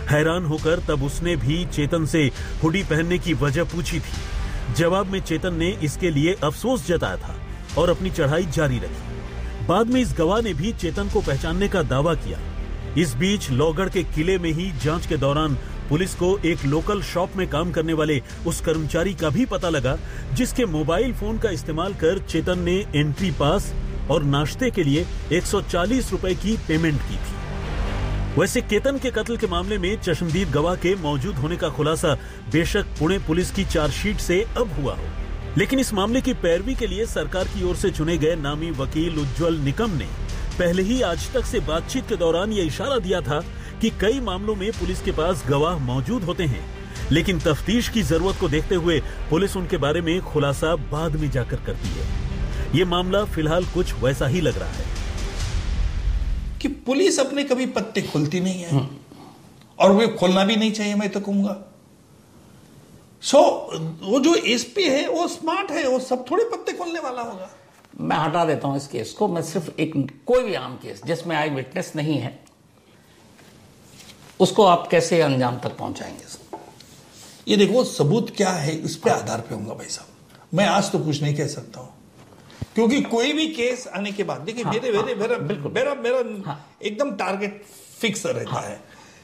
हैरान होकर तब उसने भी चेतन से हुडी पहनने की वजह पूछी थी। जवाब में चेतन ने इसके लिए अफसोस जताया था और अपनी चढ़ाई जारी रखी। बाद में इस गवाह ने भी चेतन को पहचानने का दावा किया। इस बीच लोहगढ़ के किले में ही जांच के दौरान पुलिस को एक लोकल शॉप में काम करने वाले उस कर्मचारी का भी पता लगा जिसके मोबाइल फोन का इस्तेमाल कर चेतन ने एंट्री पास और नाश्ते के लिए 140 रुपए की पेमेंट की थी। वैसे केतन के कत्ल के मामले में चश्मदीद गवाह के मौजूद होने का खुलासा बेशक पुणे पुलिस की चार्जशीट से अब हुआ हो, लेकिन इस मामले की पैरवी के लिए सरकार की ओर से चुने गए नामी वकील उज्ज्वल निकम ने पहले ही आज तक से बातचीत के दौरान ये इशारा दिया था कि कई मामलों में पुलिस के पास गवाह मौजूद होते हैं, लेकिन तफ्तीश की जरूरत को देखते हुए पुलिस उनके बारे में खुलासा बाद में जाकर करती है। ये मामला फिलहाल कुछ वैसा ही लग रहा है कि पुलिस अपने कभी पत्ते खोलती नहीं है और वे खोलना भी नहीं चाहिए, मैं तो कहूंगा। वो जो एसपी है वो स्मार्ट है, वो सब थोड़े पत्ते खोलने वाला होगा। मैं हटा देता हूं इस केस को। मैं सिर्फ एक कोई भी आम केस जिसमें आई विटनेस नहीं है उसको आप कैसे अंजाम तक पहुंचाएंगे? ये देखो सबूत क्या है इस पे आधार पे होगा भाई साहब। मैं आज तो कुछ नहीं कह सकता हूं क्योंकि कोई भी केस आने के बाद देखिए मेरा एकदम टारगेट फिक्स रहता है।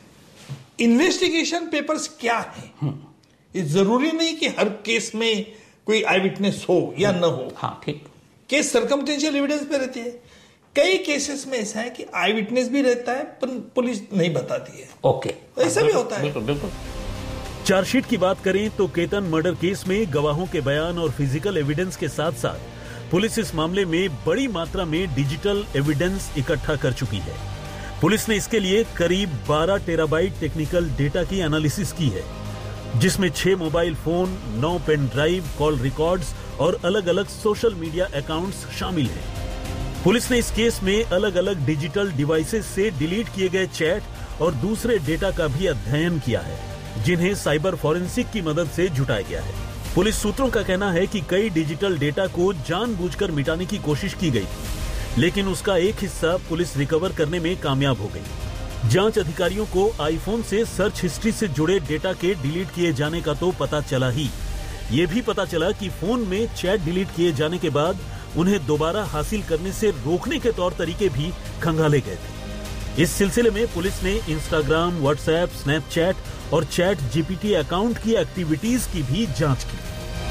इन्वेस्टिगेशन पेपर्स क्या है, ये जरूरी नहीं कि हर केस में कोई आई विटनेस हो या न हो। हाँ ठीक, केस सर्कमस्टेंशियल एविडेंस पे रहती है। कई केसेस में ऐसा है कि आई विटनेस भी रहता है पर पुलिस नहीं बताती है। ओके, ऐसा भी होता है। बिल्कुल बिल्कुल। चार्जशीट की बात करें तो केतन मर्डर केस में गवाहों के बयान और फिजिकल एविडेंस के साथ साथ पुलिस इस मामले में बड़ी मात्रा में डिजिटल एविडेंस इकट्ठा कर चुकी है। पुलिस ने इसके लिए करीब 12 टेराबाइट टेक्निकल डेटा की एनालिसिस की है, जिसमें 6 mobile phone, 9 pen drive, call records और अलग अलग सोशल मीडिया अकाउंट्स शामिल हैं। पुलिस ने इस केस में अलग अलग डिजिटल डिवाइसेस से डिलीट किए गए चैट और दूसरे डेटा का भी अध्ययन किया है, जिन्हें साइबर फॉरेंसिक की मदद से जुटाया गया है। पुलिस सूत्रों का कहना है कि कई डिजिटल डेटा को जानबूझकर मिटाने की कोशिश की गई थी, लेकिन उसका एक हिस्सा पुलिस रिकवर करने में कामयाब हो गई। जांच अधिकारियों को आईफोन से सर्च हिस्ट्री से जुड़े डेटा के डिलीट किए जाने का तो पता चला ही, ये भी पता चला कि फोन में चैट डिलीट किए जाने के बाद उन्हें दोबारा हासिल करने से रोकने के तौर तरीके भी खंगाले गए थे। इस सिलसिले में पुलिस ने इंस्टाग्राम, व्हाट्सएप, स्नैपचैट और चैट जीपीटी अकाउंट की एक्टिविटीज की भी जांच की।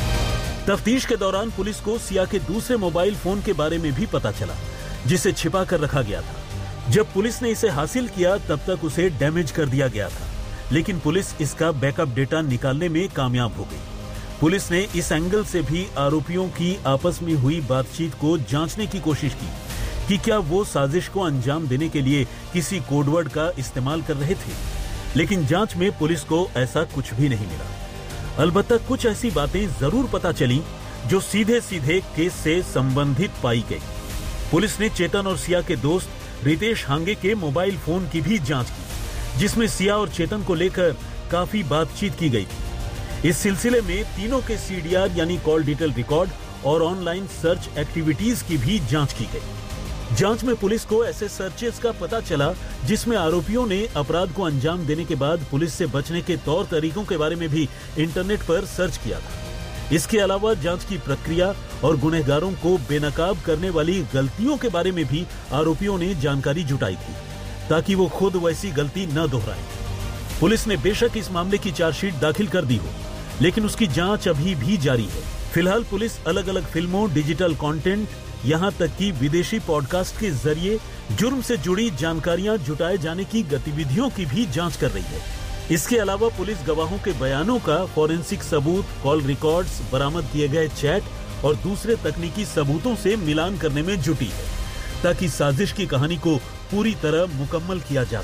तफ्तीश के दौरान पुलिस को सिया के दूसरे मोबाइल फोन के बारे में भी पता चला, जिसे छिपा कर रखा गया था। जब पुलिस ने इसे हासिल किया तब तक उसे डैमेज कर दिया गया था, लेकिन पुलिस इसका बैकअप डेटा निकालने में कामयाब हो गई। पुलिस ने इस एंगल से भी आरोपियों की आपस में हुई बातचीत को जांचने की कोशिश की कि क्या वो साजिश को अंजाम देने के लिए किसी कोडवर्ड का इस्तेमाल कर रहे थे, लेकिन जांच में पुलिस को ऐसा कुछ भी नहीं मिला। अलबत्ता कुछ ऐसी बातें जरूर पता चली जो सीधे सीधे केस से संबंधित पाई गई। पुलिस ने चेतन और सिया के दोस्त रितेश हांगे के मोबाइल फोन की भी जांच की, जिसमें सिया और चेतन को लेकर काफी बातचीत की गई थी। इस सिलसिले में तीनों के सीडीआर यानी कॉल डिटेल रिकॉर्ड और ऑनलाइन सर्च एक्टिविटीज की भी जांच की गई। जांच में पुलिस को ऐसे सर्चेस का पता चला जिसमें आरोपियों ने अपराध को अंजाम देने के बाद पुलिस से बचने के तौर तरीकों के बारे में भी इंटरनेट पर सर्च किया था। इसके अलावा जांच की प्रक्रिया और गुनहगारों को बेनकाब करने वाली गलतियों के बारे में भी आरोपियों ने जानकारी जुटाई थी, ताकि वो खुद वैसी गलती न दोहराएं। पुलिस ने बेशक इस मामले की चार्जशीट दाखिल कर दी हो, लेकिन उसकी जांच अभी भी जारी है। फिलहाल पुलिस अलग अलग फिल्मों, डिजिटल कंटेंट, यहां तक कि विदेशी पॉडकास्ट के जरिए जुर्म से जुड़ी जानकारियां जुटाए जाने की गतिविधियों की भी जांच कर रही है। इसके अलावा पुलिस गवाहों के बयानों का फॉरेंसिक सबूत, कॉल रिकॉर्ड्स, बरामद किए गए चैट और दूसरे तकनीकी सबूतों से मिलान करने में जुटी है, ताकि साजिश की कहानी को पूरी तरह मुकम्मल किया जा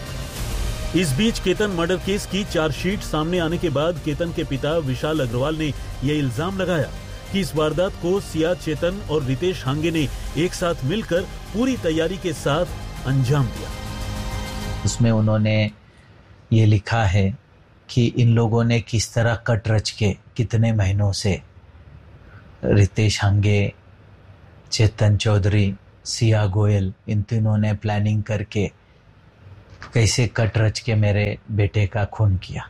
सके। इस बीच केतन मर्डर केस की चार्जशीट सामने आने के बाद केतन के पिता विशाल अग्रवाल ने यह इल्जाम लगाया कि इस वारदात को सिया, चेतन और रितेश हांगे ने एक साथ मिलकर पूरी तैयारी के साथ अंजाम दिया। उसमें उन्होंने ये लिखा है कि इन लोगों ने किस तरह कट रच के कितने महीनों से रितेश हांगे, चेतन चौधरी, सिया गोयल, इन तीनों ने प्लानिंग करके कैसे कट रच के मेरे बेटे का खून किया।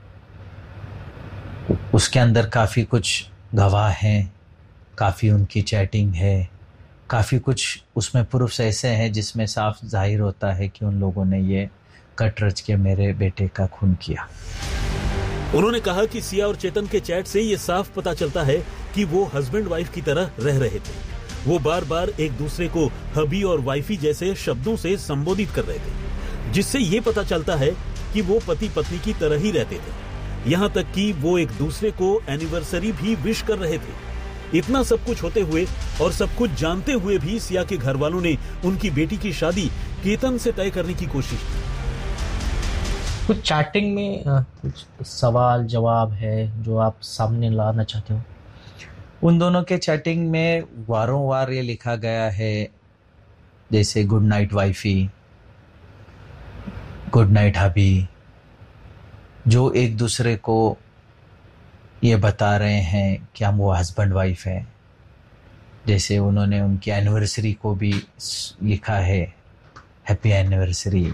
उसके अंदर काफ़ी कुछ गवाह हैं, काफ़ी उनकी चैटिंग है, काफ़ी कुछ उसमें प्रूफ्स ऐसे हैं जिसमें साफ जाहिर होता है कि उन लोगों ने ये कट रच के मेरे बेटे का खून किया। उन्होंने कहा कि सिया और चेतन के चैट से ये साफ पता चलता है कि वो हस्बैंड वाइफ की तरह रह रहे थे। वो बार बार एक दूसरे को हबी और वाइफी जैसे शब्दों से संबोधित कर रहे थे, जिससे ये पता चलता है कि वो पति पत्नी की तरह ही रहते थे। यहाँ तक कि वो एक दूसरे को एनिवर्सरी भी विश कर रहे थे। इतना सब कुछ होते हुए और सब कुछ जानते हुए भी सिया के घर वालों ने उनकी बेटी की शादी केतन से तय करने की कोशिश की। कुछ चैटिंग में कुछ सवाल जवाब है जो आप सामने लाना चाहते हो? उन दोनों के चैटिंग में वारों वार ये लिखा गया है जैसे good night wifey, good night हबी, जो एक दूसरे को ये बता रहे हैं कि हम वो हस्बैंड वाइफ है। जैसे उन्होंने उनकी एनिवर्सरी को भी लिखा है हैप्पी एनिवर्सरी।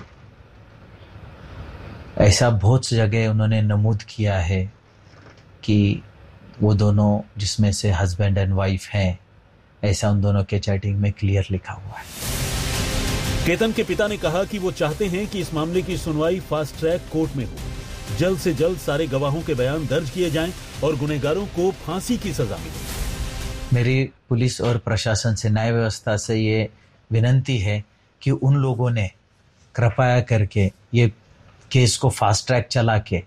ऐसा बहुत सी जगह उन्होंने नमूद किया है कि वो दोनों जिसमें से हस्बैंड एंड वाइफ हैं, ऐसा उन दोनों के चैटिंग में क्लियर लिखा हुआ है। केतन के पिता ने कहा कि वो चाहते हैं कि इस मामले की सुनवाई फास्ट ट्रैक कोर्ट में हो। जल्द से जल्द सारे गवाहों के बयान दर्ज किए जाएं और गुनहगारों को फांसी की सजा मिले। मेरी पुलिस और प्रशासन से, न्याय व्यवस्था से ये विनती है कि उन लोगों ने कृपया करके ये केस को फास्ट ट्रैक चला के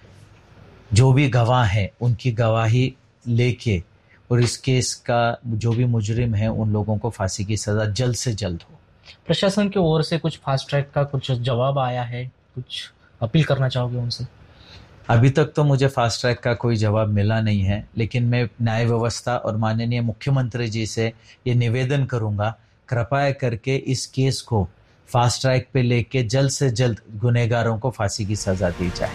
जो भी गवाह हैं उनकी गवाही लेके और इस केस का जो भी मुजरिम है उन लोगों को फांसी की सजा जल्द से जल्द हो। प्रशासन की ओर से कुछ फास्ट ट्रैक का कुछ जवाब आया है? कुछ अपील करना चाहोगे उनसे? अभी तक तो मुझे फास्ट ट्रैक का कोई जवाब मिला नहीं है, लेकिन मैं न्याय व्यवस्था और माननीय मुख्यमंत्री जी से ये निवेदन करूंगा, कृपया करके इस केस को फास्ट ट्रैक पे लेके जल्द से जल्द गुनहगारों को फांसी की सजा दी जाए।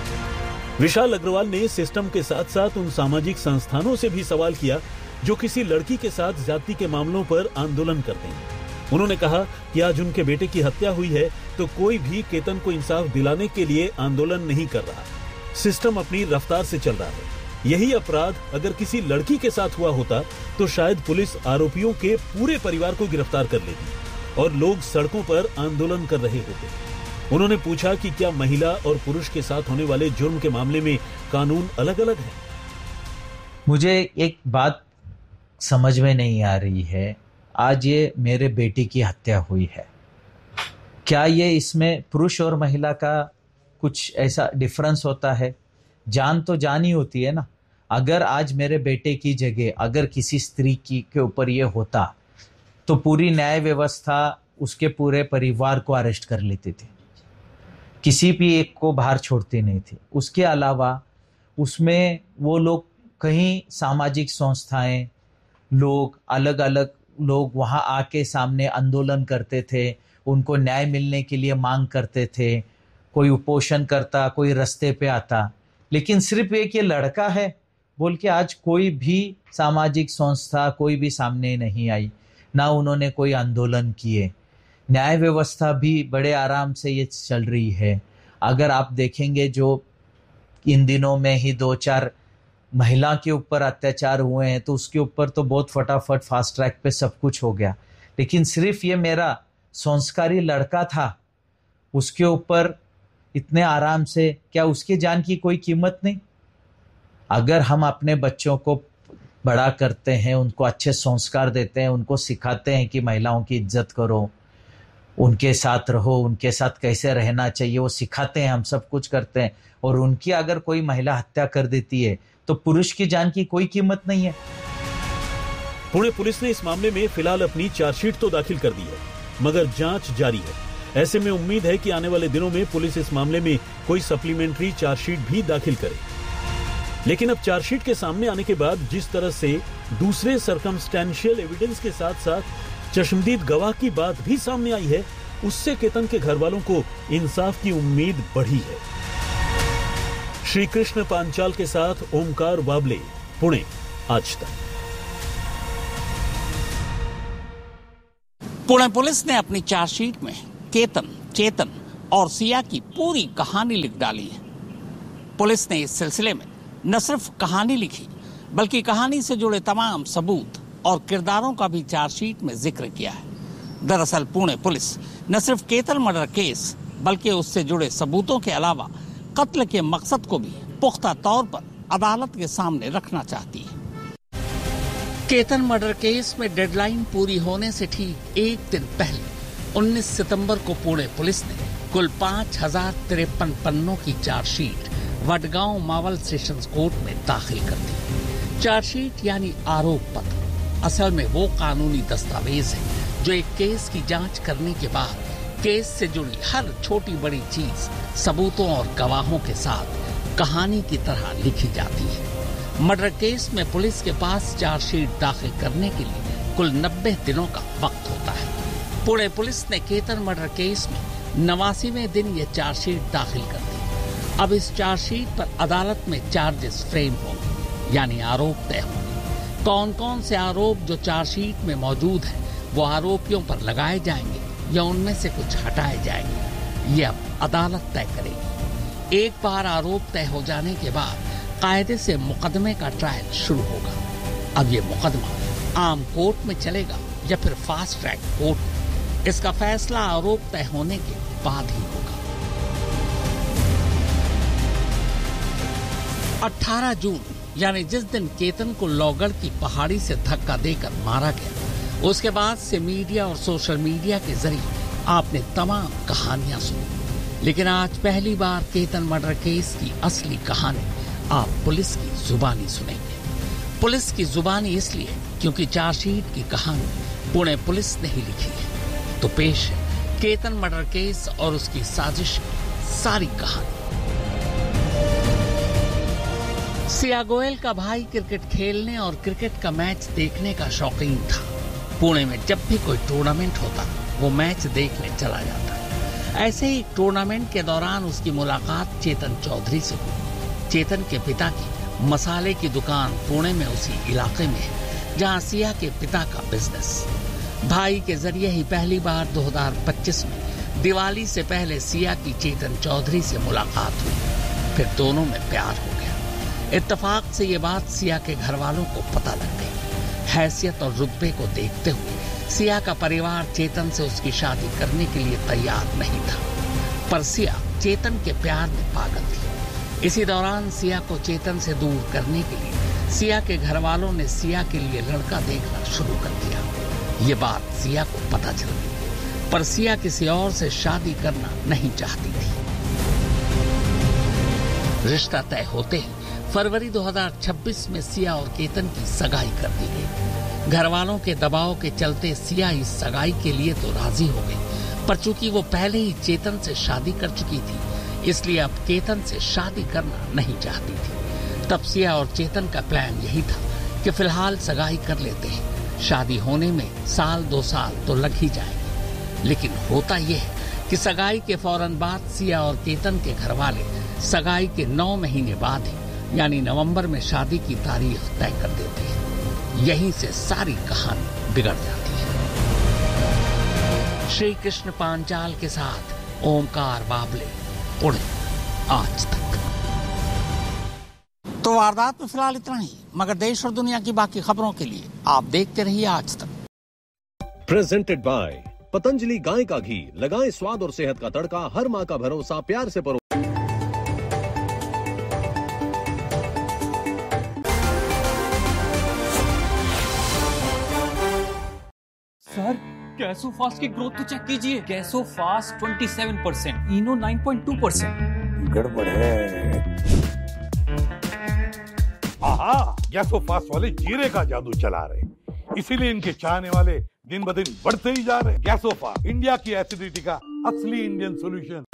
विशाल अग्रवाल ने सिस्टम के साथ साथ उन सामाजिक संस्थानों से भी सवाल किया जो किसी लड़की के साथ ज्यादती के मामलों पर आंदोलन करते हैं। उन्होंने कहा कि आज उनके बेटे की हत्या हुई है तो कोई भी केतन को इंसाफ दिलाने के लिए आंदोलन नहीं कर रहा। सिस्टम अपनी रफ्तार से चल रहा है। यही अपराध अगर किसी लड़की के साथ हुआ होता तो शायद पुलिस आरोपियों के पूरे परिवार को गिरफ्तार कर लेती और लोग सड़कों पर आंदोलन कर रहे होते। उन्होंने पूछा कि क्या महिला और पुरुष के साथ होने वाले जुर्म के मामले में कानून अलग अलग है। मुझे एक बात समझ में नहीं आ रही है, आज ये मेरे बेटी की हत्या हुई है, क्या ये इसमें पुरुष और महिला का कुछ ऐसा डिफरेंस होता है? जान तो जान ही होती है ना। अगर आज मेरे बेटे की जगह अगर किसी स्त्री की के ऊपर ये होता तो पूरी न्याय व्यवस्था उसके पूरे परिवार को अरेस्ट कर लेती थी, किसी भी एक को बाहर छोड़ती नहीं थी। उसके अलावा उसमें वो लोग कहीं सामाजिक संस्थाएं, लोग अलग अलग लोग वहाँ आके सामने आंदोलन करते थे, उनको न्याय मिलने के लिए मांग करते थे। कोई उपोषण करता, कोई रास्ते पे आता, लेकिन सिर्फ एक ये लड़का है बोल के आज कोई भी सामाजिक संस्था कोई भी सामने नहीं आई, ना उन्होंने कोई आंदोलन किए। न्याय व्यवस्था भी बड़े आराम से ये चल रही है। अगर आप देखेंगे जो इन दिनों में ही 2-4 महिला के ऊपर अत्याचार हुए हैं तो उसके ऊपर तो बहुत फटाफट फास्ट ट्रैक पे सब कुछ हो गया, लेकिन सिर्फ ये मेरा संस्कारी लड़का था, उसके ऊपर इतने आराम से, क्या उसकी जान की कोई कीमत नहीं? अगर हम अपने बच्चों को बड़ा करते हैं, उनको अच्छे संस्कार देते हैं, उनको सिखाते हैं कि महिलाओं की इज्जत करो, उनके साथ रहो, उनके साथ कैसे रहना चाहिए, वो सिखाते हैं, हम सब कुछ करते हैं, और उनकी अगर कोई महिला हत्या कर देती है तो पुरुष की जान की कोई कीमत नहीं है। पुणे पुलिस ने इस मामले में फिलहाल अपनी चार्जशीट तो दाखिल कर दी है, मगर जांच जारी है। ऐसे में उम्मीद है कि आने वाले दिनों में पुलिस इस मामले में कोई सप्लीमेंट्री चार्जशीट भी दाखिल करे। लेकिन अब चार्जशीट के सामने आने के बाद जिस तरह से दूसरे सर्कमस्टेंशियल एविडेंस के साथ साथ चश्मदीद गवाह की बात भी सामने आई है, उससे केतन के घर वालों को इंसाफ की उम्मीद बढ़ी है। श्री कृष्ण पांचाल के साथ ओमकार वाबले, पुणे, आज तक। पुणे पुलिस ने अपनी चार्जशीट में केतन, चेतन और सिया की पूरी कहानी लिख डाली है। पुलिस ने इस सिलसिले में न सिर्फ कहानी लिखी बल्कि कहानी से जुड़े तमाम सबूत और किरदारों का भी चार्जशीट में जिक्र किया है। दरअसल पुणे पुलिस न सिर्फ केतन मर्डर केस बल्कि उससे जुड़े सबूतों के अलावा कत्ल के मकसद को भी पुख्ता तौर पर अदालत के सामने रखना चाहती है। केतन मर्डर केस में डेडलाइन पूरी होने से ठीक एक दिन पहले 19 सितंबर को पुणे पुलिस ने कुल 5053 पन्नों की chargesheet Wadgaon Maval sessions court में दाखिल कर दी। चार्जशीट यानी आरोप पत्र असल में वो कानूनी दस्तावेज है जो एक केस की जांच करने के बाद केस से जुड़ी हर छोटी बड़ी चीज सबूतों और गवाहों के साथ कहानी की तरह लिखी जाती है। मर्डर केस में पुलिस के पास चार्जशीट दाखिल करने के लिए कुल 90 दिनों का वक्त होता है। पुणे पुलिस ने केतन मर्डर केस में 89वें दिन ये चार्जशीट दाखिल कर दी। अब इस चार्जशीट पर अदालत में चार्जेस फ्रेम होंगे यानी आरोप तय होंगे। कौन कौन से आरोप जो चार्जशीट में मौजूद हैं वो आरोपियों पर लगाए जाएंगे या उनमें से कुछ हटाए जाएंगे, ये अब अदालत तय करेगी। एक बार आरोप तय हो जाने के बाद कायदे से मुकदमे का ट्रायल शुरू होगा। अब ये मुकदमा आम कोर्ट में चलेगा या फिर फास्ट ट्रैक कोर्ट में, इसका फैसला आरोप तय होने के बाद ही होगा। 18 जून यानी जिस दिन केतन को लौगढ़ की पहाड़ी से धक्का देकर मारा गया, उसके बाद से मीडिया और सोशल मीडिया के जरिए आपने तमाम कहानियां सुनी, लेकिन आज पहली बार केतन मर्डर केस की असली कहानी आप पुलिस की जुबानी सुनेंगे। पुलिस की जुबानी इसलिए क्योंकि चार्जशीट की कहानी पुणे पुलिस ने ही लिखी है। तो पेश है केतन मर्डर केस और उसकी साजिश की सारी कहानी। सिया गोयल का भाई क्रिकेट खेलने और क्रिकेट का मैच देखने का शौकीन था। पुणे में जब भी कोई टूर्नामेंट होता वो मैच देखने चला जाता। ऐसे ही टूर्नामेंट के दौरान उसकी मुलाकात चेतन चौधरी से हुई। चेतन के पिता की मसाले की दुकान पुणे में उसी इलाके में है जहां सिया के पिता का बिजनेस। भाई के जरिए ही पहली बार 2025 में दिवाली से पहले सिया की चेतन चौधरी से मुलाकात हुई। फिर दोनों में प्यार हो गया। इत्तेफाक से ये बात सिया के घर वालों को पता लग गई। हैसियत और रुतबे को देखते हुए सिया का परिवार चेतन से उसकी शादी करने के लिए तैयार नहीं था, पर सिया चेतन के प्यार में पागल थी। इसी दौरान सिया को चेतन से दूर करने के लिए सिया के घर वालों ने सिया के लिए लड़का देखना शुरू कर दिया। ये बात सिया को पता चल गई, पर सिया किसी और से शादी करना नहीं चाहती थी। रिश्ता तय होते ही फरवरी 2026 में सिया और केतन की सगाई कर दी गई। घर वालों के दबाव के चलते सिया इस सगाई के लिए तो राजी हो गई, पर चूंकि वो पहले ही चेतन से शादी कर चुकी थी, इसलिए अब केतन से शादी करना नहीं चाहती थी। तब सिया और चेतन का प्लान यही था कि फिलहाल सगाई कर लेते हैं, शादी होने में 1-2 साल तो लग ही जाएंगे। लेकिन होता यह है कि सगाई के फौरन बाद सिया और केतन के घर वाले सगाई के 9 महीने बाद ही यानी नवंबर में शादी की तारीख तय कर देते हैं। यहीं से सारी कहानी बिगड़ जाती है। श्री कृष्ण पांचाल के साथ ओमकार बाबले, पुणे, आज तक। तो वारदात में फिलहाल इतना ही, मगर देश और दुनिया की बाकी खबरों के लिए आप देखते रहिए आज तक। प्रेजेंटेड बाय पतंजलि गाय का घी। लगाएं स्वाद और सेहत का तड़का। हर माँ का भरोसा, प्यार से परो। सर, गैसोफास्ट की ग्रोथ तो चेक कीजिए। गैसोफास्ट 27%, इनो 9.2%। गड़बड़ है। आहा, गैसोफास्ट वाले जीरे का जादू चला रहे, इसीलिए इनके चाहने वाले दिन ब दिन बढ़ते ही जा रहे। गैसोफास्ट, इंडिया की एसिडिटी का असली इंडियन सॉल्यूशन।